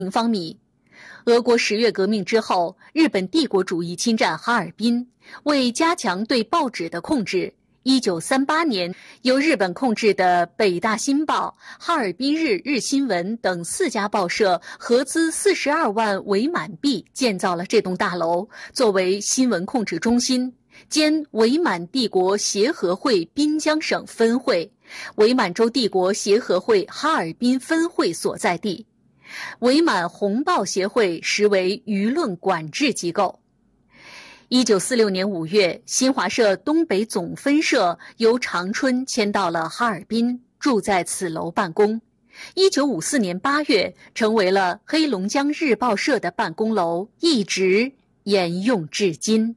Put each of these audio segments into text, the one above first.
平方米。俄国10月革命之后，日本帝国主义侵占哈尔滨，为加强对报纸的控制，1938年由日本控制的北大新报、哈尔滨日、日新闻等4家报社合资42万伪满币建造了这栋大楼，作为新闻控制中心，兼伪满帝国协和会滨江省分会、伪满洲帝国协和会哈尔滨分会所在地。伪满红报协会实为舆论管制机构。1946年5月，新华社东北总分社由长春迁到了哈尔滨，住在此楼办公。1954年8月，成为了黑龙江日报社的办公楼，一直沿用至今。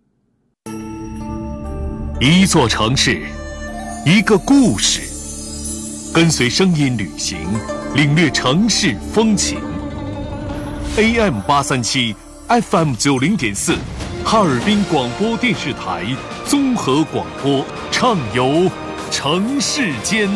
一座城市，一个故事，跟随声音旅行，领略城市风情。AM837 FM90.4 哈尔滨广播电视台综合广播，畅游城市间。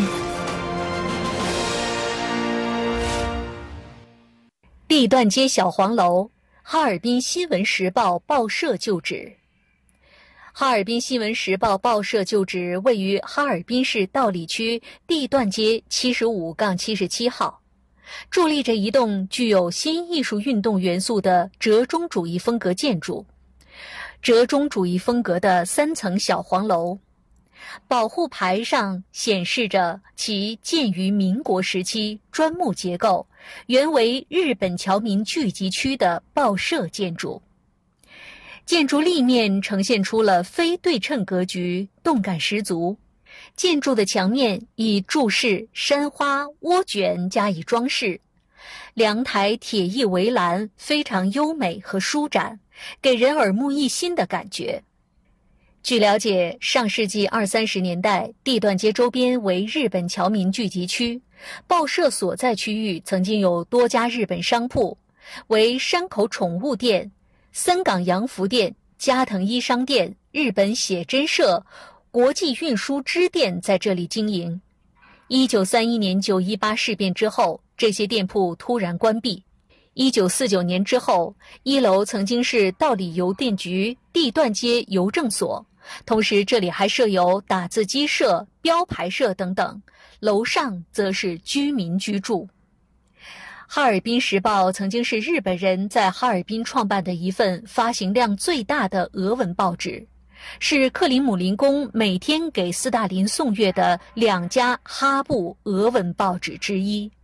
地段街小黄楼，哈尔滨新闻时报报社旧址。哈尔滨新闻时报报社旧址位于哈尔滨市道里区地段街75-77号，伫立着一栋具有新艺术运动元素的折中主义风格建筑，折中主义风格的3层小黄楼。保护牌上显示着其建于民国时期，砖木结构，原为日本侨民聚集区的报社建筑。建筑立面呈现出了非对称格局，动感十足。建筑的墙面以柱式、山花、涡卷加以装饰，两台铁艺围栏非常优美和舒展，给人耳目一新的感觉。据了解，上世纪20-30年代，地段街周边为日本侨民聚集区，报社所在区域曾经有多家日本商铺，为山口宠物店、森港洋服店、加藤衣商店、日本写真社、国际运输支店在这里经营。1931年918事变之后，这些店铺突然关闭。1949年之后，1楼曾经是道里邮电局地段街邮政所，同时这里还设有打字机社、标牌社等等，楼上则是居民居住。哈尔滨时报曾经是日本人在哈尔滨创办的一份发行量最大的俄文报纸，是克里姆林宫每天给斯大林送阅的2家哈布俄文报纸之一。